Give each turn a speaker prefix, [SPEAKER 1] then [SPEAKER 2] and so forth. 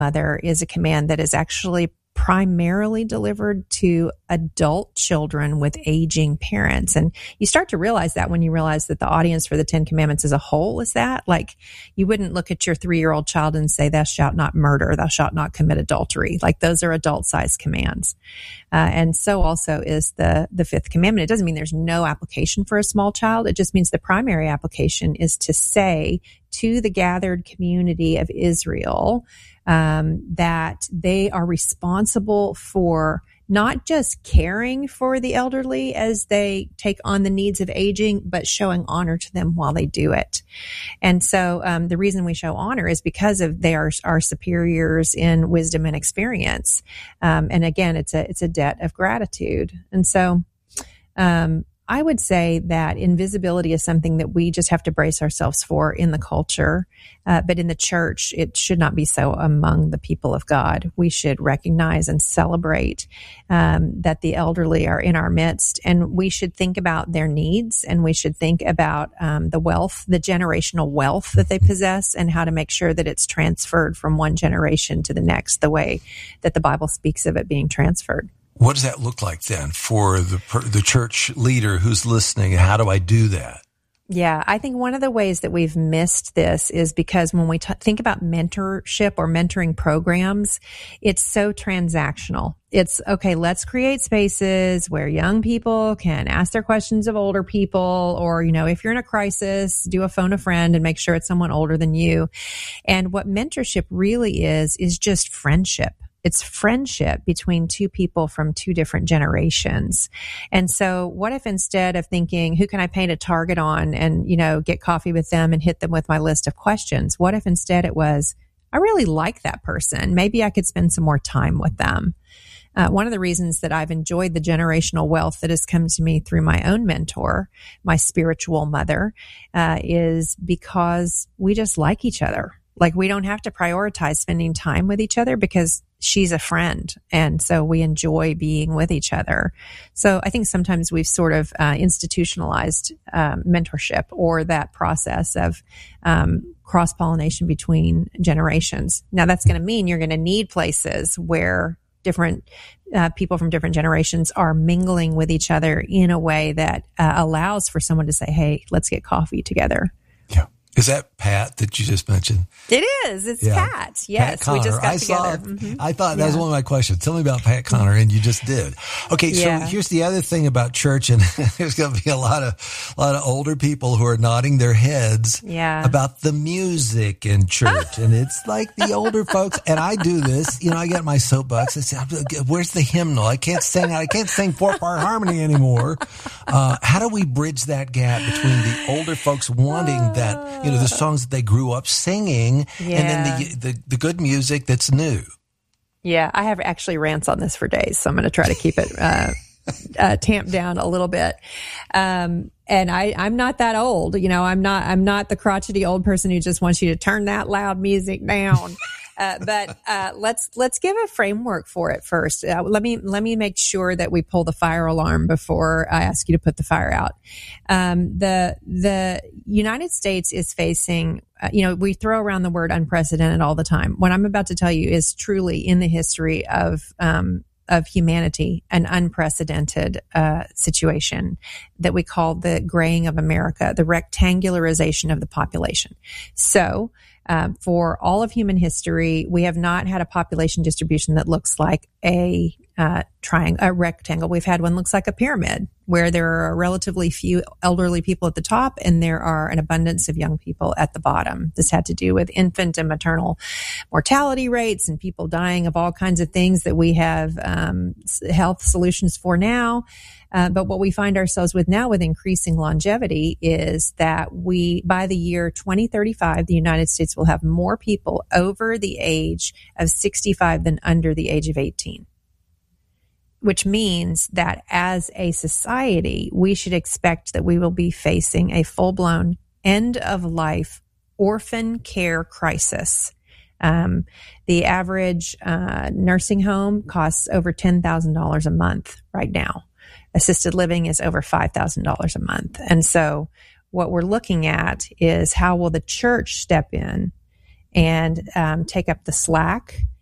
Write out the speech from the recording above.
[SPEAKER 1] mother is a command that is actually primarily delivered to adult children with aging parents. And you start to realize that when you realize that the audience for the 10 Commandments as a whole is that. Like, you wouldn't look at your 3-year-old child and say, thou shalt not murder, thou shalt not commit adultery. Like, those are adult-sized commands. And so also is the 5th commandment. It doesn't mean there's no application for a small child. It just means the primary application is to say to the gathered community of Israel that they are responsible for not just caring for the elderly as they take on the needs of aging, but showing honor to them while they do it. And so the reason we show honor is because of they are our superiors in wisdom and experience. And again, it's a debt of gratitude. And so I would say that invisibility is something that we just have to brace ourselves for in the culture. But in the church, it should not be so among the people of God. We should recognize and celebrate that the elderly are in our midst, and we should think about their needs, and we should think about the wealth, the generational wealth that they possess, and how to make sure that it's transferred from one generation to the next, the way that the Bible speaks of it being transferred.
[SPEAKER 2] What does that look like then for the church leader who's listening? How do I do that?
[SPEAKER 1] Yeah, I think one of the ways that we've missed this is because when we think about mentorship or mentoring programs, it's so transactional. It's, okay, let's create spaces where young people can ask their questions of older people, or, if you're in a crisis, do a phone a friend and make sure it's someone older than you. And what mentorship really is just friendship. It's friendship between two people from two different generations. And so what if instead of thinking, who can I paint a target on and, get coffee with them and hit them with my list of questions? What if instead it was, I really like that person. Maybe I could spend some more time with them. One of the reasons that I've enjoyed the generational wealth that has come to me through my own mentor, my spiritual mother, is because we just like each other. Like, we don't have to prioritize spending time with each other because she's a friend. And so we enjoy being with each other. So I think sometimes we've sort of institutionalized mentorship, or that process of cross-pollination between generations. Now, that's going to mean you're going to need places where different people from different generations are mingling with each other in a way that allows for someone to say, hey, let's get coffee together.
[SPEAKER 2] Yeah. Is that Pat that you just mentioned?
[SPEAKER 1] It is. It's Pat. Yes.
[SPEAKER 2] Pat Connor.
[SPEAKER 1] We just got together.
[SPEAKER 2] I thought that was one of my questions. Tell me about Pat Connor, and you just did. Okay. So here's the other thing about church, and there's going to be a lot of older people who are nodding their heads about the music in church. And it's like the older folks, and I do this, I get my soapbox. I say, where's the hymnal? I can't sing 4-part harmony anymore. How do we bridge that gap between the older folks wanting that, the songs that they grew up singing, and then the good music that's new?
[SPEAKER 1] Yeah, I have actually rants on this for days, so I'm going to try to keep it tamped down a little bit. And I'm not that old, I'm not the crotchety old person who just wants you to turn that loud music down. But let's give a framework for it first. Let me make sure that we pull the fire alarm before I ask you to put the fire out. The United States is facing, we throw around the word unprecedented all the time. What I'm about to tell you is truly in the history of humanity, an unprecedented situation that we call the graying of America, the rectangularization of the population. So, for all of human history, we have not had a population distribution that looks like a rectangle. We've had one that looks like a pyramid, where there are relatively few elderly people at the top and there are an abundance of young people at the bottom. This had to do with infant and maternal mortality rates and people dying of all kinds of things that we have health solutions for now. But what we find ourselves with now with increasing longevity is that by the year 2035, the United States will have more people over the age of 65 than under the age of 18. Which means that as a society, we should expect that we will be facing a full-blown end-of-life orphan care crisis. The average nursing home costs over $10,000 a month right now. Assisted living is over $5,000 a month. And so what we're looking at is how will the church step in and take up the slack